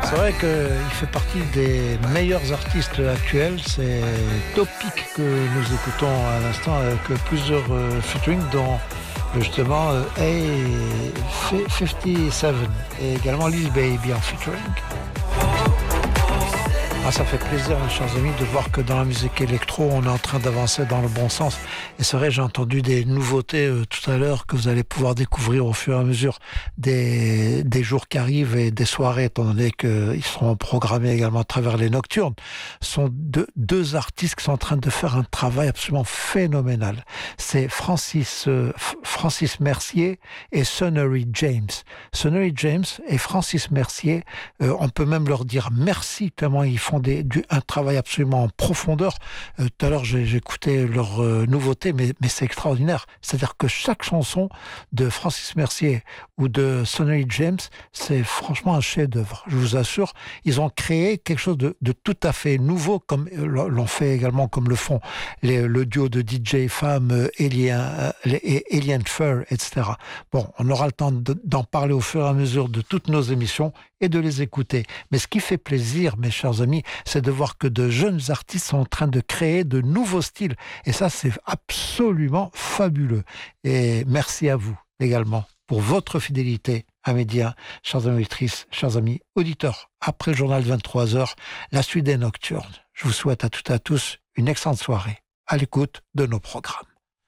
C'est vrai qu'il fait partie des meilleurs artistes actuels. C'est Topic que nous écoutons à l'instant avec plusieurs featuring dont justement A57 et également Lil Baby en featuring. Ah, ça fait plaisir, mes chers amis, de voir que dans la musique électro, on est en train d'avancer dans le bon sens. Et c'est vrai, j'ai entendu des nouveautés tout à l'heure que vous allez pouvoir découvrir au fur et à mesure des jours qui arrivent et des soirées, étant donné qu'ils seront programmés également à travers les nocturnes. Ce sont deux artistes qui sont en train de faire un travail absolument phénoménal. C'est Francis Mercier et Sonnery James. Sonnery James et Francis Mercier, on peut même leur dire merci tellement ils font un travail absolument en profondeur. Tout à l'heure, j'ai écouté leur nouveauté, mais c'est extraordinaire. C'est-à-dire que chaque chanson de Francis Mercier ou de Sonnery James, c'est franchement un chef-d'œuvre. Je vous assure, ils ont créé quelque chose de tout à fait nouveau, comme l'ont fait également, comme le font le duo de DJ femmes Alien Fur, etc. Bon, on aura le temps d'en parler au fur et à mesure de toutes nos émissions et de les écouter. Mais ce qui fait plaisir, mes chers amis, c'est de voir que de jeunes artistes sont en train de créer de nouveaux styles. Et ça, c'est absolument fabuleux. Et merci à vous également pour votre fidélité à Média, chers amis auditrices, chers amis auditeurs. Après le journal de 23h, la suite des Nocturnes. Je vous souhaite à toutes et à tous une excellente soirée à l'écoute de nos programmes.